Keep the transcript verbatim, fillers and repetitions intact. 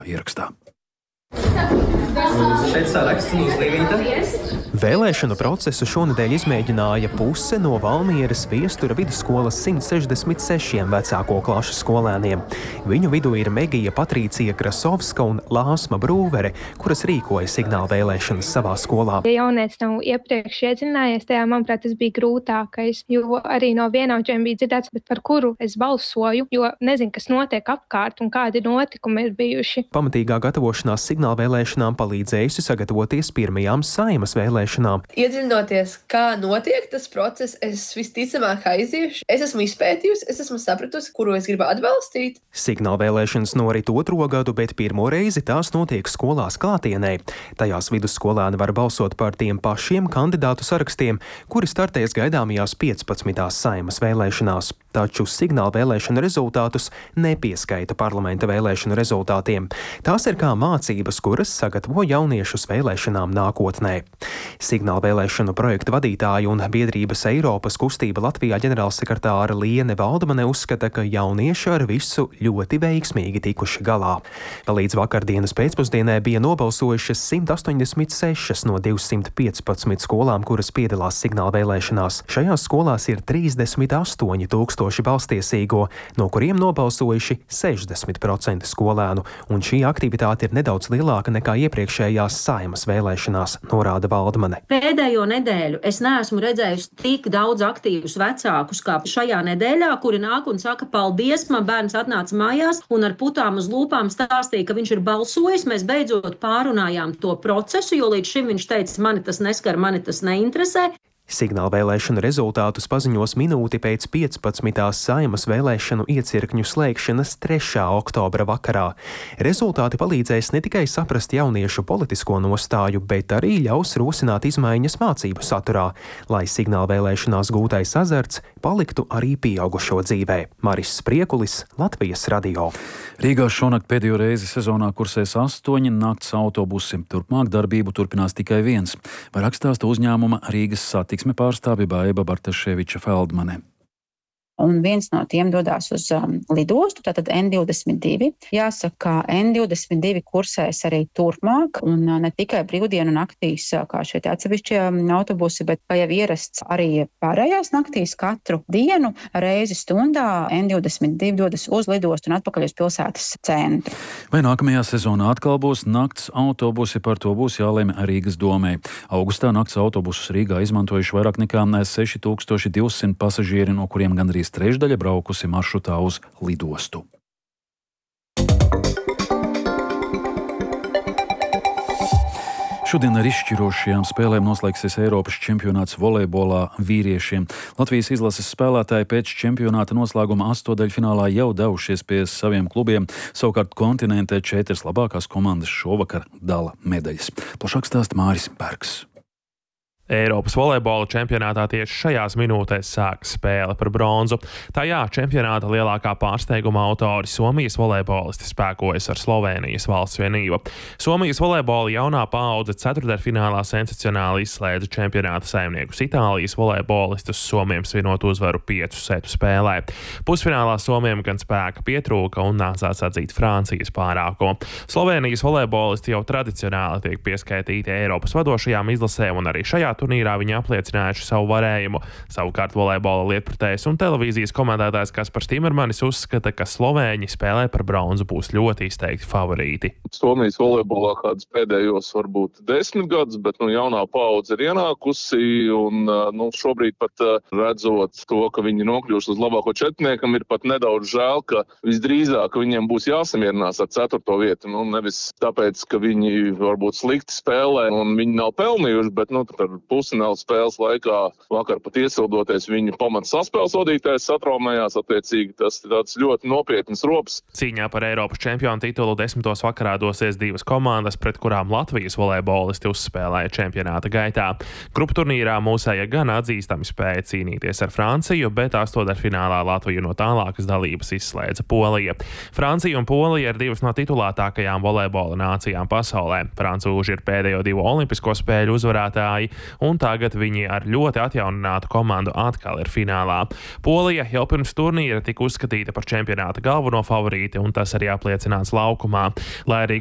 ierakstā. Šeit saraksts mums līvīta. Vēlēšanu procesu šonedēļ izmēģināja puse no Valmieras Viestura vidusskolas simt sešdesmit sešiem vecāko klašu skolēniem. Viņu vidū ir Megija Patrīcija Krasovska un Lāsma Brūvere, kuras rīkoja signāla vēlēšanas savā skolā. Ja jaunieci nav iepriekš iedzinājies tajā, manuprāt, tas bija grūtākais, jo arī no vienaudžiem bija dzirdēts, bet par kuru es balsoju, jo nezinu, kas notiek apkārt un kādi notikumi ir bijuši. Pamatīgā gatavošanās signāla vēlēšanām palīdzējusi sagatavoties pirmajām Saeimas vēlēšanām. Iedziļinoties, kā notiek tas process, es visticamāk aiziešu. Es esmu izpētījusi, es esmu sapratusi, kuru es gribu atbalstīt. Signāla vēlēšanas norit otro gadu, bet pirmo reizi tās notiek skolās klātienē. Tajās vidusskolēni var balsot par tiem pašiem kandidātu sarakstiem, kuri startēs gaidāmajās piecpadsmitās Saeimas vēlēšanās. Taču signāla vēlēšana rezultātus nepieskaita parlamenta vēlēšanu rezultātiem. Tās ir kā mācības, kuras sagatavo jauniešus vēlēšanām nākotnē. Signāla vēlēšanu projektu vadītāja un biedrības Eiropas kustība Latvijā ģenerālsekretāra Liene Valdmane uzskata, ka jaunieši ar visu ļoti veiksmīgi tikuši galā. Līdz vakardienas pēcpusdienai bija nobalsojušas simt astoņdesmit sešas no divsimt piecpadsmit skolām, kuras piedalās signāla vēlēšanās. Šajās skolās ir trīsdesmit astoņi tūkstoši balstiesīgo, no kuriem nobalsojuši sešdesmit procenti skolēnu, un šī aktivitāte ir nedaudz lielāka nekā iepriekšējās Saeimas vēlēšanās, norāda Valdmane. Pēdējo nedēļu es neesmu redzējusi tik daudz aktīvus vecākus kā šajā nedēļā, kuri nāk un saka, paldies, man bērns atnāca mājās un ar putām uz lūpām stāstīja, ka viņš ir balsojis. Mēs beidzot pārunājām to procesu, jo līdz šim viņš teica, mani tas neskar, mani tas neinteresē. Signāla vēlēšana rezultātus paziņos minūti pēc piecpadsmitās Saeimas vēlēšanu iecirkņu slēgšanas trešā oktobra vakarā. Rezultāti palīdzēs ne tikai saprast jauniešu politisko nostāju, bet arī ļaus rosināt izmaiņas mācību saturā, lai signāla vēlēšanās gūtais azarts paliktu arī pieaugušo dzīvē. Maris Spriekulis, Latvijas radio. Rīgā šonakt pēdējo reizi sezonā kursēs astoņi nakts autobusi. Turpmāk darbību turpinās tikai viens. Var rakstāsta uzņēmuma Rīgas satiksme pārstāve Baiba Bartaševiča Feldmane. Un viens no tiem dodās uz um, lidostu, tātad N divdesmit divi. Jāsaka, ka N divdesmit divi kursēs arī turpmāk, un uh, ne tikai brīvdienu naktīs, uh, kā šeit atsevišķie um, autobusi, bet kā jau ierasts arī pārējās naktīs katru dienu reizi stundā N divdesmit divi dodas uz lidostu un atpakaļ uz pilsētas centru. Vai nākamajā sezonā atkal būs nakts autobusi, par to būs jālemj Rīgas domē. Augustā nakts autobusus Rīgā izmantojuši vairāk nekā seši tūkstoši divsimt pasažieri, no kuriem gandrīz trešdaļa braukusi maršrutā uz lidostu. Šodien ar izšķirošajām spēlēm noslēgsies Eiropas čempionāts volejbolā vīriešiem. Latvijas izlases spēlētāji pēc čempionāta noslēguma astodaļfinālā jau devušies pie saviem klubiem, savukārt kontinentē četras labākās komandas šovakar dala medaļas. Plašāk stāsta Māris Bergs. Eiropas volejbola čempionātā tieši šajās minūtēs sākas spēle par bronzu. Tajā čempionāta lielākā pārsteiguma autori Somijas volejbolisti spēkojas ar Slovēnijas valsts vienību. Somijas volejbola jaunā paudze ceturtdaļfinālā sensacionāli izslēdza čempionāta saimniekus Itālijas volejbolistus, Somiem svinot uzvaru piecu setu spēlē. Pusfinālā Somiem gan spēka pietrūka un nācās atzīt Francijas pārākumu. Slovēnijas volejbolisti jau tradicionāli tiek pieskaitīti Eiropas vadošajām izlasēm, un arī šajā turnīrā viņi apliecinājuši savu varējumu. Savukārt volejbola lietpratējs un televīzijas komentētājs Kaspars Timermanis uzskata, ka slovēņi spēlē par bronzu būs ļoti izteikti favorīti. Somijas volejbolā kāds pēdējos varbūt desmit gadus, bet nu, jaunā paudze ir ienākusi, un nu, šobrīd pat redzot to, ka viņi nokļūst uz labāko četrniekam, ir pat nedaudz žēl, ka visdrīzāk viņiem būs jāsamierinās ar ceturto vietu. Nu, nevis tāpēc, ka viņi varbūt slikti spēlē un viņi nav pelnījuši, bet nu, ar pusfināla spēles laikā vakar pat iesildoties viņu pamats saspēles vadītājs satraumējās, attiecīgi tas ir tāds ļoti nopietnas rops. Cīņā par Eiropas čempionu titulu desmitos vakarā dosies divas komandas, pret kurām Latvijas volejbolisti uzspēlēja čempionāta gaitā. Grupu turnīrā mūsēja gan atzīstami spēja cīnīties ar Franciju, bet astodaļfinālā Latviju no tālākas dalības izslēdza Polija. Francija un Polija ir divas no titulētākajām volejbola nācijām pasaulē. Francūži ir pēdējo divu olimpisko spēļu uzvarētāji. un tagad viņi ar ļoti atjauninātu komandu atkal ir finālā. Polija jau pirms turnīra tika uzskatīta par čempionāta galveno favorīti, un tas arī apliecināts laukumā. Lai arī